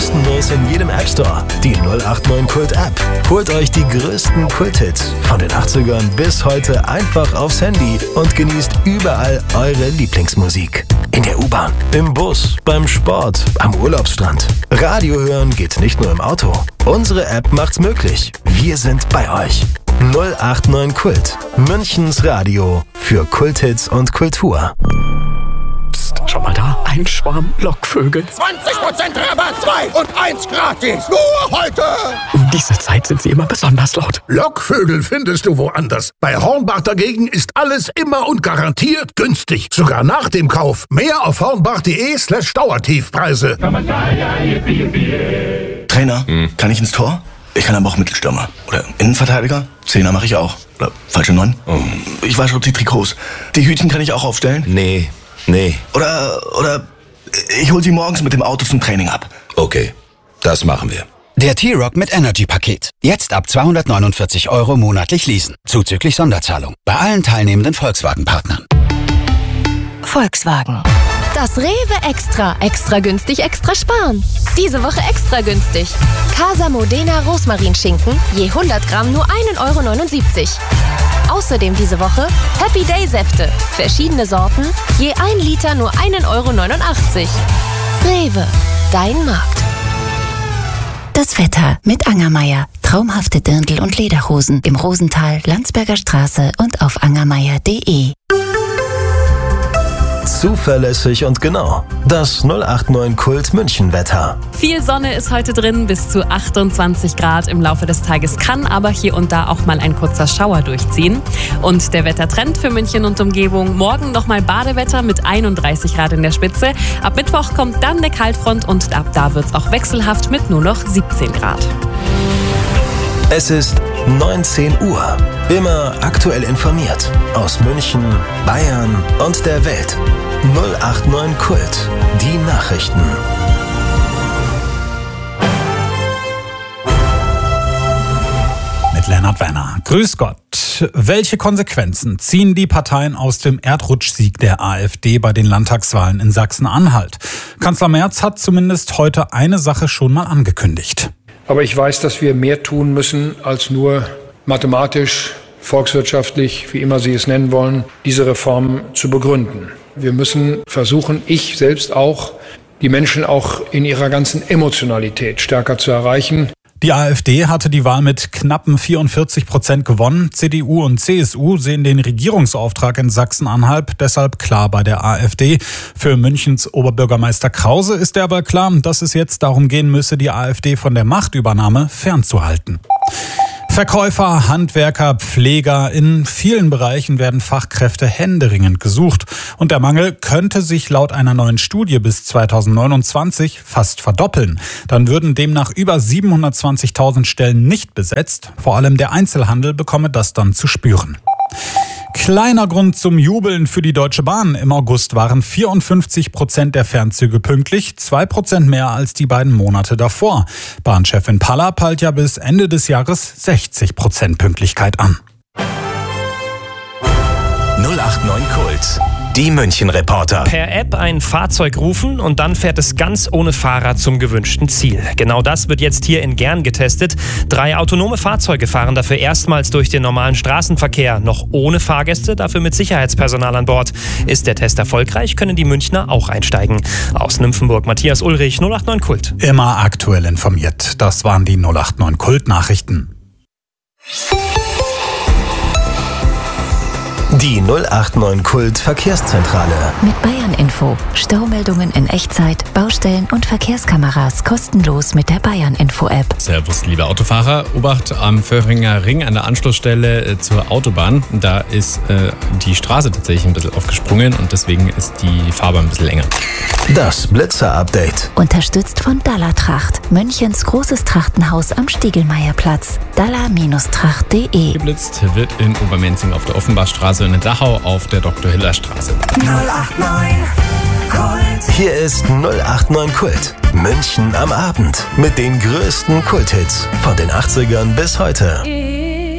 kostenlos in jedem App Store. Die 089 Kult App. Holt euch die größten Kulthits von den 80ern bis heute einfach aufs Handy und genießt überall eure Lieblingsmusik. In der U-Bahn, im Bus, beim Sport, am Urlaubsstrand. Radio hören geht nicht nur im Auto. Unsere App macht's möglich. Wir sind bei euch. 089 Kult. Münchens Radio für Kulthits und Kultur. Psst, schau mal da. Ein Schwarm Lockvögel. 20% Rabatt, 2 und 1 gratis. Nur heute. Um diese Zeit sind sie immer besonders laut. Lockvögel findest du woanders. Bei Hornbach dagegen ist alles immer und garantiert günstig. Sogar nach dem Kauf. Mehr auf hornbach.de/Dauertiefpreise. Trainer, kann ich ins Tor? Ich kann aber auch Mittelstürmer. Oder Innenverteidiger? Zehner mache ich auch. Oder falsche 9. Ich wasche auch die Trikots. Die Hütchen kann ich auch aufstellen? Nee. Oder ich hol sie morgens mit dem Auto zum Training ab. Okay, das machen wir. Der T-Rock mit Energy-Paket. Jetzt ab 249 € monatlich leasen. Zuzüglich Sonderzahlung. Bei allen teilnehmenden Volkswagen-Partnern. Volkswagen. Das Rewe Extra. Extra günstig, extra sparen. Diese Woche extra günstig. Casa Modena Rosmarinschinken. Je 100 Gramm nur 1,79 €. Außerdem diese Woche Happy Day Säfte. Verschiedene Sorten. Je 1 Liter nur 1,89 €. Rewe. Dein Markt. Das Wetter mit Angermeier. Traumhafte Dirndl- und Lederhosen im Rosental, Landsberger Straße und auf angermeier.de. Zuverlässig und genau. Das 089 Kult München Wetter. Viel Sonne ist heute drin, bis zu 28 Grad im Laufe des Tages, kann aber hier und da auch mal ein kurzer Schauer durchziehen. Und der Wettertrend für München und Umgebung: morgen nochmal Badewetter mit 31 Grad in der Spitze. Ab Mittwoch kommt dann eine Kaltfront und ab da wird es auch wechselhaft mit nur noch 17 Grad. Es ist 19 Uhr. Immer aktuell informiert. Aus München, Bayern und der Welt. 089 Kult. Die Nachrichten. Mit Lennart Werner. Grüß Gott. Welche Konsequenzen ziehen die Parteien aus dem Erdrutschsieg der AfD bei den Landtagswahlen in Sachsen-Anhalt? Kanzler Merz hat zumindest heute eine Sache schon mal angekündigt. Aber ich weiß, dass wir mehr tun müssen, als nur mathematisch, volkswirtschaftlich, wie immer Sie es nennen wollen, diese Reform zu begründen. Wir müssen versuchen, ich selbst auch, die Menschen auch in ihrer ganzen Emotionalität stärker zu erreichen. Die AfD hatte die Wahl mit knappen 44% gewonnen. CDU und CSU sehen den Regierungsauftrag in Sachsen-Anhalt deshalb klar bei der AfD. Für Münchens Oberbürgermeister Krause ist derweil klar, dass es jetzt darum gehen müsse, die AfD von der Machtübernahme fernzuhalten. Verkäufer, Handwerker, Pfleger, in vielen Bereichen werden Fachkräfte händeringend gesucht. Und der Mangel könnte sich laut einer neuen Studie bis 2029 fast verdoppeln. Dann würden demnach über 720.000 Stellen nicht besetzt. Vor allem der Einzelhandel bekomme das dann zu spüren. Kleiner Grund zum Jubeln für die Deutsche Bahn. Im August waren 54% der Fernzüge pünktlich, 2% mehr als die beiden Monate davor. Bahnchefin Palla peilt ja bis Ende des Jahres 60% Pünktlichkeit an. 089 Kult. Die München-Reporter. Per App ein Fahrzeug rufen und dann fährt es ganz ohne Fahrer zum gewünschten Ziel. Genau das wird jetzt hier in Gern getestet. 3 autonome Fahrzeuge fahren dafür erstmals durch den normalen Straßenverkehr. Noch ohne Fahrgäste, dafür mit Sicherheitspersonal an Bord. Ist der Test erfolgreich, können die Münchner auch einsteigen. Aus Nymphenburg, Matthias Ulrich, 089 Kult. Immer aktuell informiert. Das waren die 089 Kult-Nachrichten. Die 089 Kult Verkehrszentrale. Mit Bayern Info. Staumeldungen in Echtzeit, Baustellen und Verkehrskameras kostenlos mit der Bayern Info App. Servus, liebe Autofahrer. Obacht am Vöhringer Ring an der Anschlussstelle zur Autobahn. Da ist die Straße tatsächlich ein bisschen aufgesprungen und deswegen ist die Fahrbahn ein bisschen länger. Das Blitzer-Update. Unterstützt von Dalla-Tracht. Münchens großes Trachtenhaus am Stiegelmeierplatz. dalla-tracht.de. Geblitzt wird in Obermenzing auf der Offenbachstraße und in Dachau auf der Dr.-Hiller-Straße. 089 Kult. Hier ist 089 Kult. München am Abend. Mit den größten Kulthits von den 80ern bis heute.